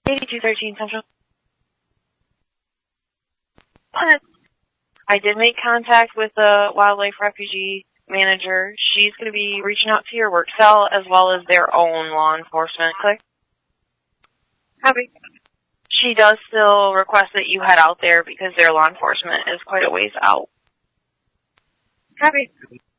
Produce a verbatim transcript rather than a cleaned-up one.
eighty-two thirteen Central. But I did make contact with the wildlife refugee manager. She's going to be reaching out to your work cell as well as their own law enforcement. Click. Copy. She does still request that you head out there because their law enforcement is quite a ways out. Copy.